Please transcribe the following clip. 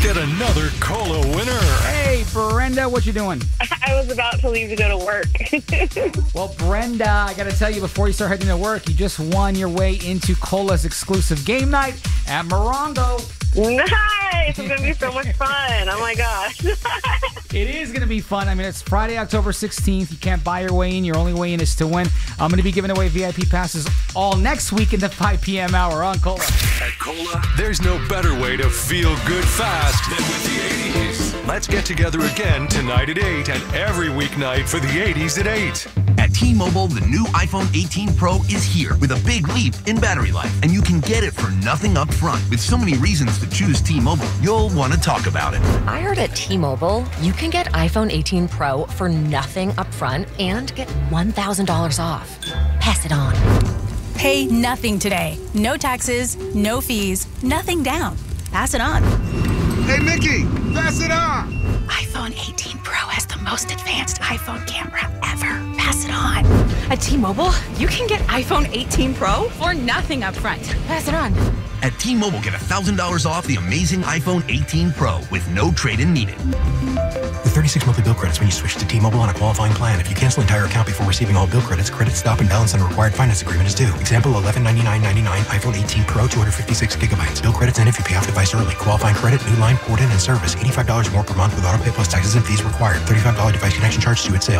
get another Cola winner. Hey, Brenda, what you doing? I was about to leave to go to work. Well, Brenda, I got to tell you, before you start heading to work, you just won your way into Cola's exclusive game night at Morongo. Nice! It's going to be so much fun. Oh, my gosh. It is going to be fun. I mean, it's Friday, October 16th. You can't buy your way in. Your only way in is to win. I'm going to be giving away VIP passes all next week in the 5 p.m. hour on Cola. At Cola, there's no better way to feel good fast than with the 80s. Let's get together again tonight at 8 and every weeknight for the 80s at 8. At T-Mobile, the new iPhone 18 Pro is here with a big leap in battery life, and you can get it for nothing up front. With so many reasons to choose T-Mobile, you'll want to talk about it. I heard at T-Mobile, you can get iPhone 18 Pro for nothing up front and get $1,000 off. Pass it on. Pay nothing today. No taxes, no fees, nothing down. Pass it on. Hey, Mickey, pass it on. iPhone 18 Pro has the most advanced iPhone camera ever. Pass it on. At T-Mobile, you can get iPhone 18 Pro for nothing up front. Pass it on. At T-Mobile, get $1,000 off the amazing iPhone 18 Pro with no trade-in needed. With 36 monthly bill credits when you switch to T-Mobile on a qualifying plan. If you cancel entire account before receiving all bill credits, credit stop and balance on a required finance agreement is due. Example, $1199.99 iPhone 18 Pro, 256 gigabytes. Bill credits end if you pay off device early. Qualifying credit, new line, port in, and service. $85 more per month with auto pay plus taxes and fees required. $35 device connection charge due at sale.